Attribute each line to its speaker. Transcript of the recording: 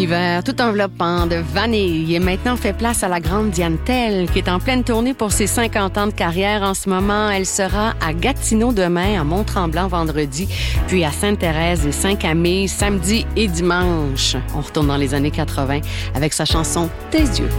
Speaker 1: univers tout enveloppant de vanille et maintenant fait place à la grande Diane Tell qui est en pleine tournée pour ses 50 ans de carrière en ce moment. Elle sera à Gatineau demain, à Mont-Tremblant vendredi, puis à Sainte-Thérèse et Saint-Camille samedi et dimanche. On retourne dans les années 80 avec sa chanson « Tes yeux ».